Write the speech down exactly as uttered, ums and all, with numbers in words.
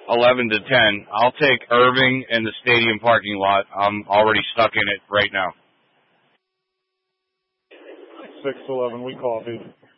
eleven to ten. I'll take Irving in the stadium parking lot. I'm already stuck in it right now. six eleven, we coffee.